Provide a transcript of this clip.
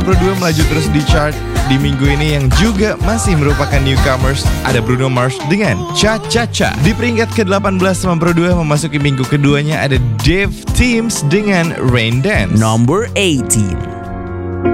Nomor 2 melaju terus di chart di minggu ini yang juga masih merupakan newcomers. Ada Bruno Mars dengan Cha Cha Cha. Di peringkat ke-18 nomor 2 memasuki minggu keduanya ada Dave Teams dengan Rain Dance. Number 18.